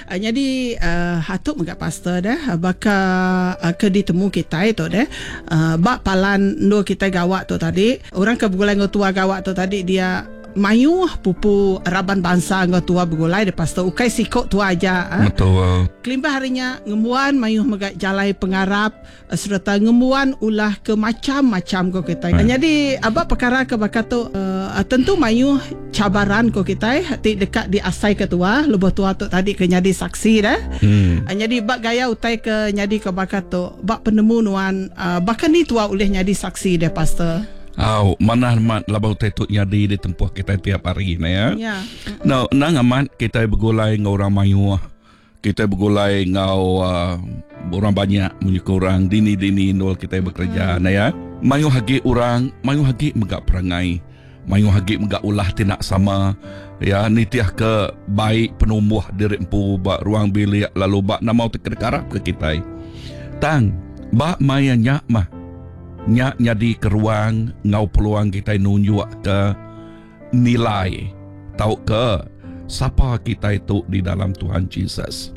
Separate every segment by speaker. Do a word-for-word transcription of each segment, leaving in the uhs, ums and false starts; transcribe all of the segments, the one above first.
Speaker 1: Uh, jadi uh, hatuk megak pastor dah baka uh, ke ditemu kita itu dah uh, bak palan ndo kita gawat tu tadi orang ke begulai ngotua gawat tu tadi dia mayu pupu raban bangsa ngotua begulai de pastor ukai sikok tu aja uh.
Speaker 2: Betul.
Speaker 1: Kelimbah harinya ngemuan mayu megak jalai pengarap uh, serta ngemuan ulah ke macam-macam ko kita. Hmm. Uh, jadi aba perkara ke baka tu uh, tentu mayu cabaran ko kita hati dekat di asai ketua lebih tua tu tadi ke nyadi saksi dah. Hmm. Uh, jadi bak gaya utai ke nyadi ke baka tu bak penemu nuan uh, bahkan ni tua oleh nyadi saksi deh pastor.
Speaker 2: Oh, mana mat labau tetu nyadi di tempuh kita tiap hari na ya.
Speaker 1: Ya.
Speaker 2: No, nang amat kita bergulai ngau orang mayu. Kita bergulai ngau uh, orang banyak menyukai orang dini-dini nol kita bekerja na ya. Mayu hagi orang, mayu hagi megak perangai. Mayu hagi megak ulah tidak sama. Ya, nitiah ke baik penumbuh diri empu bak ruang bilik lalu bak namau terkarap ke kita. Tang, bak maya nyak mah. Nyak nyadi ke ruang ngau peluang kita nunjuk ke nilai tahu ke siapa kita itu di dalam Tuhan Yesus.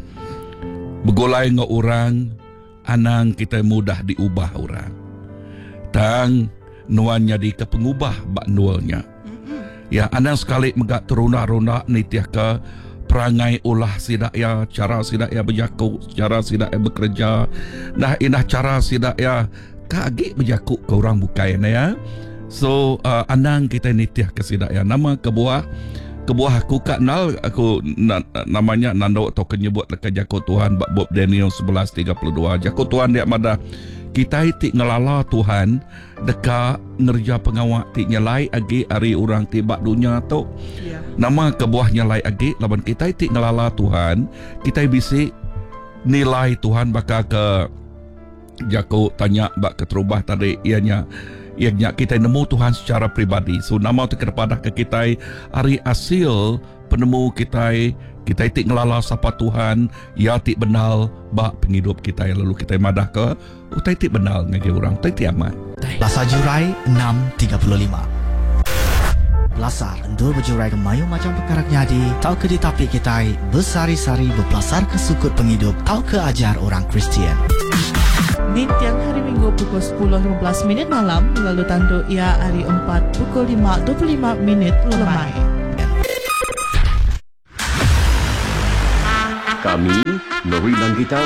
Speaker 2: Begulai ngau orang anang kita mudah diubah orang. Tang nuan nyadi ke pengubah bak nualnya. Ya anang sekali megak teruna-runa nitiah ke perangai ulah sidak ya, cara sidak ya berjaku, cara sidak ya bekerja. Nah inah cara sidak ya kagik berjakuk ke orang bukai na ya. So uh, anang kita nitiah kesidak ya nama kebuah kebuah aku kat nal aku na, namanya nando atau kenyebut lekat jakuk Tuhan bab Bob Daniel sebelas tiga puluh dua jakuk Tuhan dia mada kita itik ngelala Tuhan deka ngerja pengawak ti nyelai agi ari orang tibak dunia tu. Yeah. Nama kebuah nyelai agi laban kita itik ngelala Tuhan kita bisi nilai Tuhan bakal ke Jaku tanya bak keterubah tadi ianya ianya kita nemu Tuhan secara pribadi. So nama tu kepada ke kita hari hasil penemu kita kita itik ngelala sapa Tuhan ya tik benal bak penghidup kita lalu kita madah ke utai tik benal ngagi orang utai tik amat.
Speaker 3: Lasar Jurai enam tiga puluh lima. Lasar endur berjurai ke mayu macam perkara nyadi tau ke di tapi kita bersari-sari berpelasar ke sukut penghidup tau ke ajar orang Kristian.
Speaker 4: Di tiang hari Minggu pukul sepuluh lima belas minit malam lalu tanduk ia hari empat pukul lima dua puluh lima minit lemai.
Speaker 5: Kami, Nori Langgita